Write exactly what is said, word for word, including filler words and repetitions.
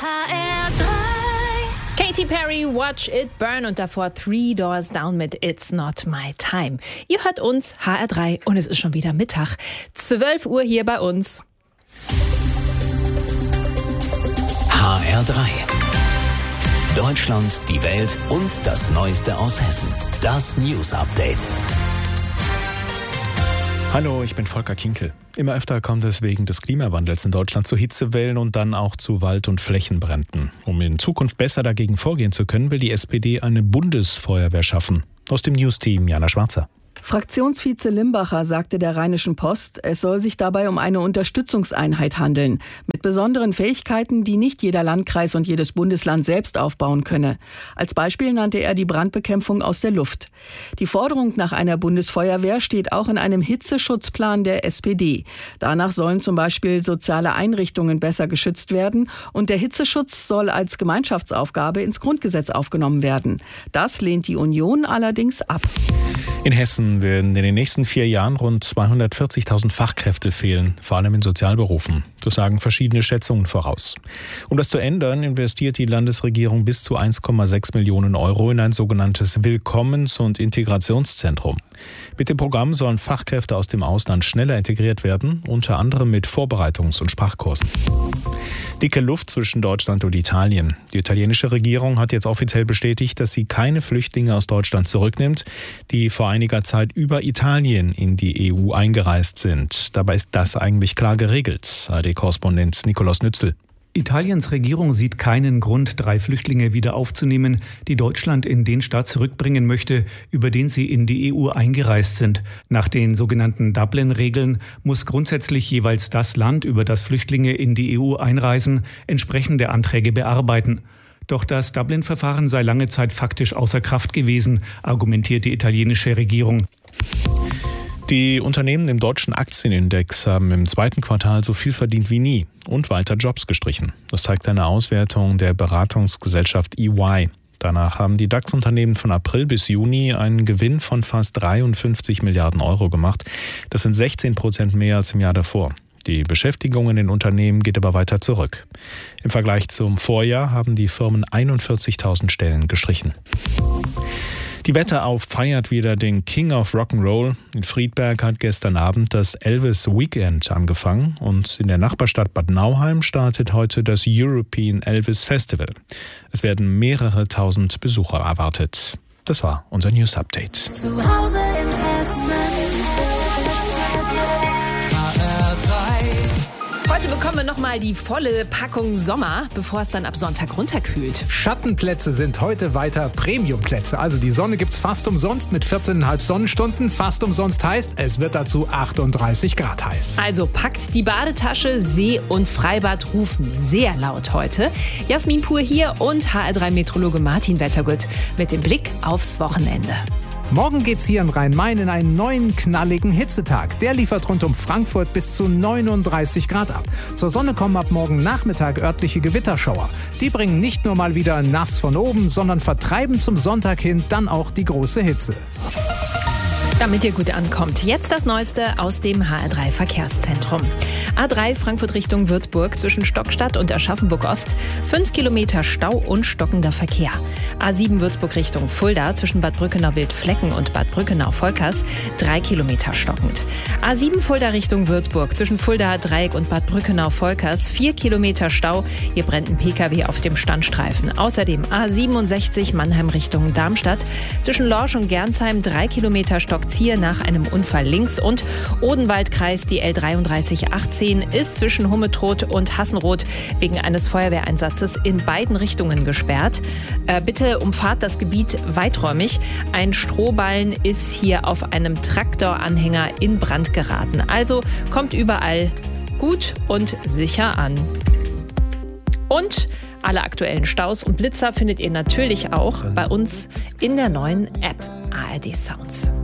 H R drei. Katy Perry, Watch It Burn und davor Three Doors Down mit It's Not My Time. Ihr hört uns H R drei und es ist schon wieder Mittag. zwölf Uhr hier bei uns. H R drei. Deutschland, die Welt und das Neueste aus Hessen. Das News Update. Hallo, ich bin Volker Kinkel. Immer öfter kommt es wegen des Klimawandels in Deutschland zu Hitzewellen und dann auch zu Wald- und Flächenbränden. Um in Zukunft besser dagegen vorgehen zu können, will die S P D eine Bundesfeuerwehr schaffen. Aus dem News-Team Jana Schwarzer. Fraktionsvize Limbacher sagte der Rheinischen Post, es soll sich dabei um eine Unterstützungseinheit handeln, mit besonderen Fähigkeiten, die nicht jeder Landkreis und jedes Bundesland selbst aufbauen könne. Als Beispiel nannte er die Brandbekämpfung aus der Luft. Die Forderung nach einer Bundesfeuerwehr steht auch in einem Hitzeschutzplan der S P D. Danach sollen zum Beispiel soziale Einrichtungen besser geschützt werden und der Hitzeschutz soll als Gemeinschaftsaufgabe ins Grundgesetz aufgenommen werden. Das lehnt die Union allerdings ab. In Hessen werden in den nächsten vier Jahren rund zweihundertvierzigtausend Fachkräfte fehlen, vor allem in Sozialberufen. Das sagen verschiedene Schätzungen voraus. Um das zu ändern, investiert die Landesregierung bis zu eins Komma sechs Millionen Euro in ein sogenanntes Willkommens- und Integrationszentrum. Mit dem Programm sollen Fachkräfte aus dem Ausland schneller integriert werden, unter anderem mit Vorbereitungs- und Sprachkursen. Dicke Luft zwischen Deutschland und Italien. Die italienische Regierung hat jetzt offiziell bestätigt, dass sie keine Flüchtlinge aus Deutschland zurücknimmt, die vor einiger Zeit über Italien in die E U eingereist sind. Dabei ist das eigentlich klar geregelt. A R D-Korrespondent Nikolaus Nützel. Italiens Regierung sieht keinen Grund, drei Flüchtlinge wieder aufzunehmen, die Deutschland in den Staat zurückbringen möchte, über den sie in die E U eingereist sind. Nach den sogenannten Dublin-Regeln muss grundsätzlich jeweils das Land, über das Flüchtlinge in die E U einreisen, entsprechende Anträge bearbeiten. Doch das Dublin-Verfahren sei lange Zeit faktisch außer Kraft gewesen, argumentiert die italienische Regierung. Die Unternehmen im deutschen Aktienindex haben im zweiten Quartal so viel verdient wie nie und weiter Jobs gestrichen. Das zeigt eine Auswertung der Beratungsgesellschaft E Y. Danach haben die DAX-Unternehmen von April bis Juni einen Gewinn von fast dreiundfünfzig Milliarden Euro gemacht. Das sind sechzehn Prozent mehr als im Jahr davor. Die Beschäftigung in den Unternehmen geht aber weiter zurück. Im Vergleich zum Vorjahr haben die Firmen einundvierzigtausend Stellen gestrichen. Die Wetterau feiert wieder den King of Rock'n'Roll. In Friedberg hat gestern Abend das Elvis Weekend angefangen und in der Nachbarstadt Bad Nauheim startet heute das European Elvis Festival. Es werden mehrere tausend Besucher erwartet. Das war unser News Update. Zu Hause in Hessen. Heute bekommen wir nochmal die volle Packung Sommer, bevor es dann ab Sonntag runterkühlt. Schattenplätze sind heute weiter Premiumplätze. Also die Sonne gibt's fast umsonst mit vierzehn Komma fünf Sonnenstunden. Fast umsonst heißt, es wird dazu achtunddreißig Grad heiß. Also packt die Badetasche, See- und Freibad rufen sehr laut heute. Jasmin Pur hier und H R drei Meteorologe Martin Wettergut mit dem Blick aufs Wochenende. Morgen geht's hier im Rhein-Main in einen neuen knalligen Hitzetag. Der liefert rund um Frankfurt bis zu neununddreißig Grad ab. Zur Sonne kommen ab morgen Nachmittag örtliche Gewitterschauer. Die bringen nicht nur mal wieder nass von oben, sondern vertreiben zum Sonntag hin dann auch die große Hitze. Damit ihr gut ankommt, jetzt das Neueste aus dem H R drei Verkehrszentrum. A drei Frankfurt Richtung Würzburg zwischen Stockstadt und Aschaffenburg Ost. Fünf Kilometer Stau und stockender Verkehr. A sieben Würzburg Richtung Fulda zwischen Bad Brückenau-Wildflecken und Bad Brückenau-Volkers. Drei Kilometer stockend. A sieben Fulda Richtung Würzburg zwischen Fulda Dreieck und Bad Brückenau-Volkers. Vier Kilometer Stau. Hier brennt ein P K W auf dem Standstreifen. Außerdem A siebenundsechzig Mannheim Richtung Darmstadt zwischen Lorsch und Gernsheim. Drei Kilometer Stock hier nach einem Unfall links und Odenwaldkreis, die L dreiunddreißig achtzehn ist zwischen Hummetrot und Hassenroth wegen eines Feuerwehreinsatzes in beiden Richtungen gesperrt. Äh, bitte umfahrt das Gebiet weiträumig. Ein Strohballen ist hier auf einem Traktoranhänger in Brand geraten. Also kommt überall gut und sicher an. Und alle aktuellen Staus und Blitzer findet ihr natürlich auch bei uns in der neuen App A R D Sounds.